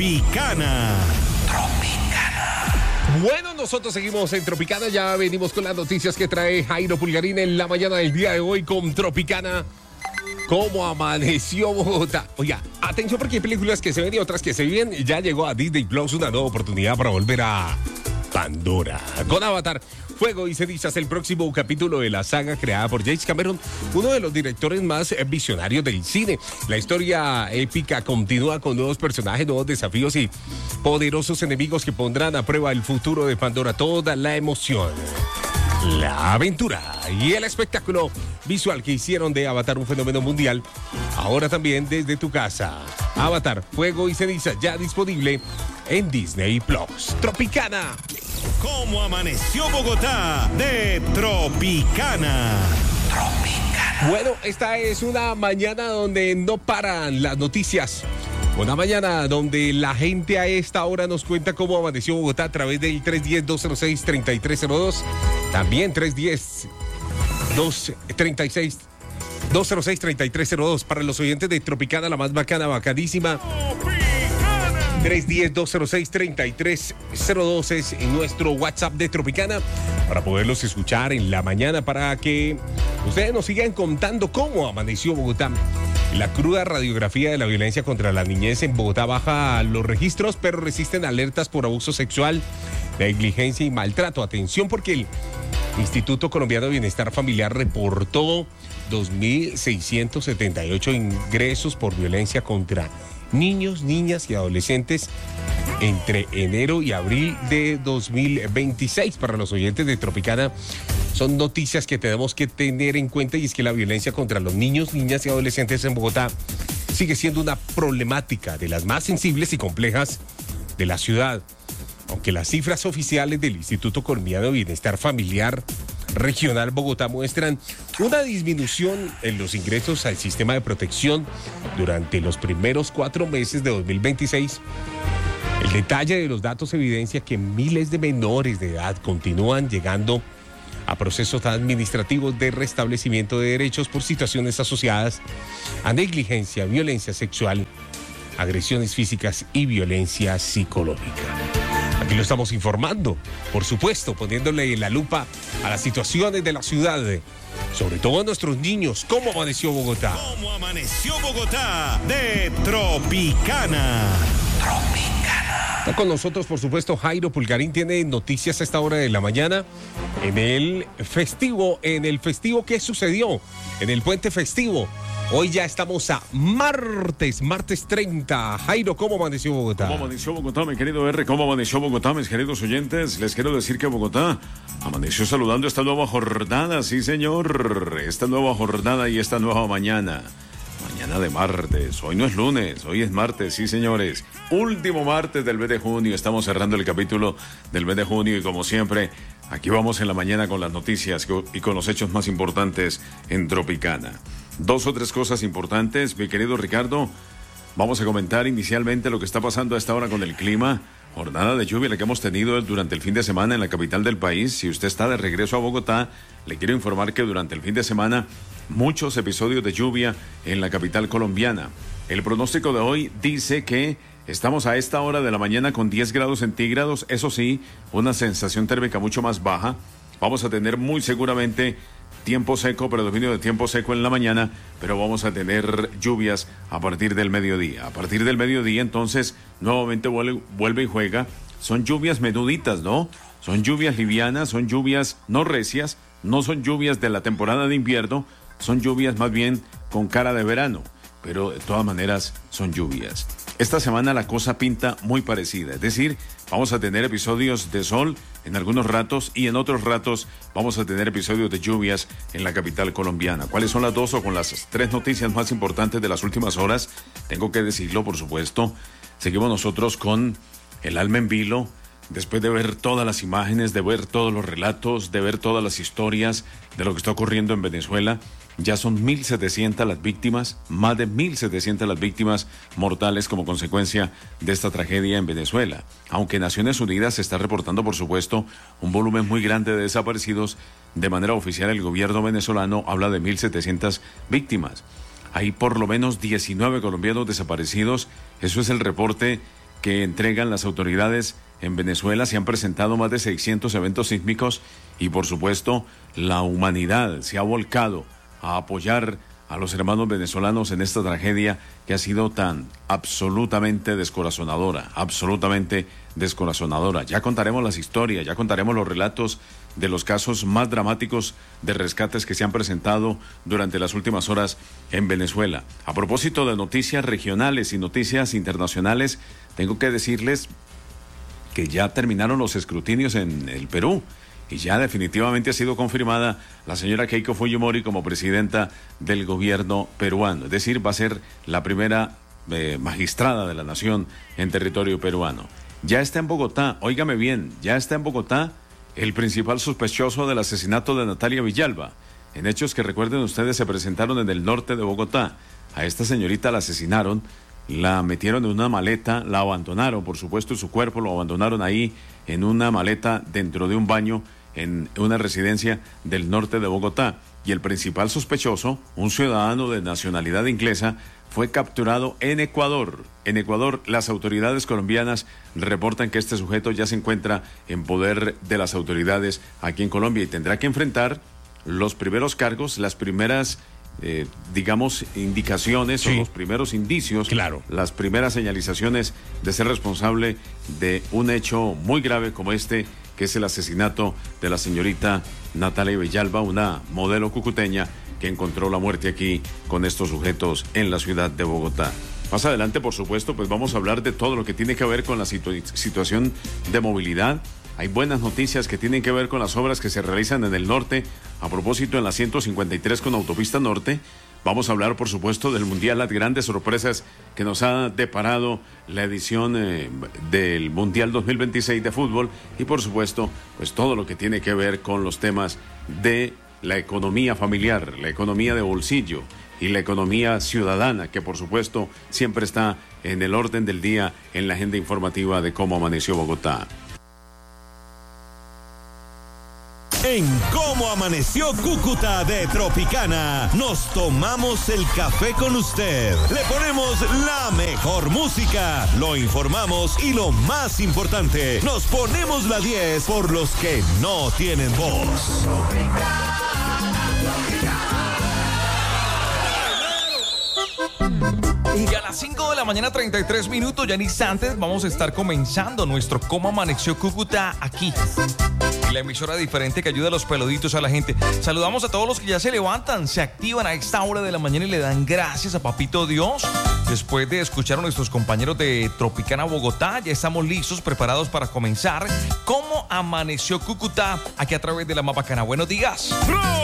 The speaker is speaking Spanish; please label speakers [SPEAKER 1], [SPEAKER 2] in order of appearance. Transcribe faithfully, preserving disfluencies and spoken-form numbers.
[SPEAKER 1] Tropicana.
[SPEAKER 2] Bueno, nosotros seguimos en Tropicana, ya venimos con las noticias que trae Jairo Pulgarín en la mañana del día de hoy con Tropicana. ¿Cómo amaneció Bogotá? Oiga, atención porque hay películas que se ven y otras que se viven. Ya llegó a Disney Plus una nueva oportunidad para volver a Pandora. Con Avatar, Fuego y Cenizas, el próximo capítulo de la saga creada por James Cameron, uno de los directores más visionarios del cine. La historia épica continúa con nuevos personajes, nuevos desafíos y poderosos enemigos que pondrán a prueba el futuro de Pandora. Toda la emoción, la aventura y el espectáculo visual que hicieron de Avatar un fenómeno mundial, ahora también desde tu casa. Avatar, Fuego y Cenizas, ya disponible en Disney Plus. Tropicana.
[SPEAKER 1] ¿Cómo amaneció Bogotá? De Tropicana. Tropicana.
[SPEAKER 2] Bueno, esta es una mañana donde no paran las noticias. Una mañana donde la gente a esta hora nos cuenta cómo amaneció Bogotá a través del tres uno cero, dos cero seis, tres tres cero dos. También tres uno cero, dos tres seis, dos cero seis, tres tres cero dos. Para los oyentes de Tropicana, la más bacana, bacanísima. tres uno cero, dos cero seis, tres tres cero dos es nuestro WhatsApp de Tropicana para poderlos escuchar en la mañana, para que ustedes nos sigan contando cómo amaneció Bogotá. La cruda radiografía de la violencia contra la niñez en Bogotá baja los registros, pero resisten alertas por abuso sexual, negligencia y maltrato. Atención porque el Instituto Colombiano de Bienestar Familiar reportó dos mil seiscientos setenta y ocho ingresos por violencia contra niños, niñas y adolescentes entre enero y abril de dos mil veintiséis. Para los oyentes de Tropicana, son noticias que tenemos que tener en cuenta, y es que la violencia contra los niños, niñas y adolescentes en Bogotá sigue siendo una problemática de las más sensibles y complejas de la ciudad. Aunque las cifras oficiales del Instituto Colombiano de Bienestar Familiar Regional Bogotá muestran una disminución en los ingresos al sistema de protección durante los primeros cuatro meses de dos mil veintiséis, el detalle de los datos evidencia que miles de menores de edad continúan llegando a procesos administrativos de restablecimiento de derechos por situaciones asociadas a negligencia, violencia sexual, agresiones físicas y violencia psicológica. Aquí lo estamos informando, por supuesto, poniéndole la lupa a las situaciones de la ciudad, sobre todo a nuestros niños. ¿Cómo amaneció Bogotá?
[SPEAKER 1] ¿Cómo amaneció Bogotá? De Tropicana. Tropicana.
[SPEAKER 2] Está con nosotros, por supuesto, Jairo Pulgarín. Tiene noticias a esta hora de la mañana en el festivo, en el festivo que sucedió, en el puente festivo. Hoy ya estamos a martes, martes treinta. Jairo, ¿cómo amaneció Bogotá?
[SPEAKER 3] ¿Cómo amaneció Bogotá, mi querido R? ¿Cómo amaneció Bogotá, mis queridos oyentes? Les quiero decir que Bogotá amaneció saludando esta nueva jornada, sí señor, esta nueva jornada y esta nueva mañana. Mañana de martes, hoy no es lunes, hoy es martes, sí señores. Último martes del mes de junio, estamos cerrando el capítulo del mes de junio y como siempre, aquí vamos en la mañana con las noticias y con los hechos más importantes en Tropicana. Dos o tres cosas importantes, mi querido Ricardo. Vamos a comentar inicialmente lo que está pasando a esta hora con el clima. Jornada de lluvia la que hemos tenido durante el fin de semana en la capital del país. Si usted está de regreso a Bogotá, le quiero informar que durante el fin de semana muchos episodios de lluvia en la capital colombiana. El pronóstico de hoy dice que estamos a esta hora de la mañana con diez grados centígrados. Eso sí, una sensación térmica mucho más baja. Vamos a tener muy seguramente tiempo seco, predominio de tiempo seco en la mañana, pero vamos a tener lluvias a partir del mediodía. A partir del mediodía, entonces, nuevamente vuelve, vuelve y juega. Son lluvias menuditas, ¿no? Son lluvias livianas, son lluvias no recias, no son lluvias de la temporada de invierno, son lluvias más bien con cara de verano, pero de todas maneras son lluvias. Esta semana la cosa pinta muy parecida, es decir, vamos a tener episodios de sol en algunos ratos y en otros ratos vamos a tener episodios de lluvias en la capital colombiana. ¿Cuáles son las dos o con las tres noticias más importantes de las últimas horas? Tengo que decirlo, por supuesto. Seguimos nosotros con el alma en vilo, después de ver todas las imágenes, de ver todos los relatos, de ver todas las historias de lo que está ocurriendo en Venezuela. Ya son mil setecientas las víctimas, más de mil setecientas las víctimas mortales como consecuencia de esta tragedia en Venezuela. Aunque Naciones Unidas está reportando, por supuesto, un volumen muy grande de desaparecidos, de manera oficial el gobierno venezolano habla de mil setecientas víctimas. Hay por lo menos diecinueve colombianos desaparecidos, eso es el reporte que entregan las autoridades en Venezuela. Se han presentado más de seiscientos eventos sísmicos y, por supuesto, la humanidad se ha volcado a apoyar a los hermanos venezolanos en esta tragedia que ha sido tan absolutamente descorazonadora, absolutamente descorazonadora. Ya contaremos las historias, ya contaremos los relatos de los casos más dramáticos de rescates que se han presentado durante las últimas horas en Venezuela. A propósito de noticias regionales y noticias internacionales, tengo que decirles que ya terminaron los escrutinios en el Perú y ya definitivamente ha sido confirmada la señora Keiko Fujimori como presidenta del gobierno peruano. Es decir, va a ser la primera eh, magistrada de la nación en territorio peruano. Ya está en Bogotá, óigame bien, ya está en Bogotá el principal sospechoso del asesinato de Natalia Villalba, en hechos que, recuerden ustedes, se presentaron en el norte de Bogotá. A esta señorita la asesinaron, la metieron en una maleta, la abandonaron, por supuesto, su cuerpo lo abandonaron ahí en una maleta dentro de un baño en una residencia del norte de Bogotá. Y el principal sospechoso, un ciudadano de nacionalidad inglesa, fue capturado en Ecuador. En Ecuador, las autoridades colombianas reportan que este sujeto ya se encuentra en poder de las autoridades aquí en Colombia y tendrá que enfrentar los primeros cargos, las primeras, eh, digamos, indicaciones, sí, o los primeros indicios,
[SPEAKER 2] claro,
[SPEAKER 3] las primeras señalizaciones de ser responsable de un hecho muy grave como este, que es el asesinato de la señorita Natalia Villalba, una modelo cucuteña que encontró la muerte aquí con estos sujetos en la ciudad de Bogotá. Más adelante, por supuesto, pues vamos a hablar de todo lo que tiene que ver con la situ- situación de movilidad. Hay buenas noticias que tienen que ver con las obras que se realizan en el norte. A propósito, en la ciento cincuenta y tres con Autopista Norte, vamos a hablar, por supuesto, del Mundial, las grandes sorpresas que nos ha deparado la edición eh, del Mundial dos mil veintiséis de fútbol y, por supuesto, pues todo lo que tiene que ver con los temas de la economía familiar, la economía de bolsillo y la economía ciudadana, que por supuesto siempre está en el orden del día en la agenda informativa de Cómo Amaneció Bogotá.
[SPEAKER 1] En Cómo Amaneció Cúcuta de Tropicana, nos tomamos el café con usted. Le ponemos la mejor música, lo informamos y lo más importante, nos ponemos la diez por los que no tienen voz.
[SPEAKER 4] Y a las cinco de la mañana, treinta y tres minutos, ya en instantes, vamos a estar comenzando nuestro Cómo Amaneció Cúcuta aquí. La emisora diferente que ayuda a los peluditos a la gente. Saludamos a todos los que ya se levantan, se activan a esta hora de la mañana y le dan gracias a Papito Dios. Después de escuchar a nuestros compañeros de Tropicana Bogotá, ya estamos listos, preparados para comenzar Cómo Amaneció Cúcuta aquí a través de la Mapacana. Buenos días.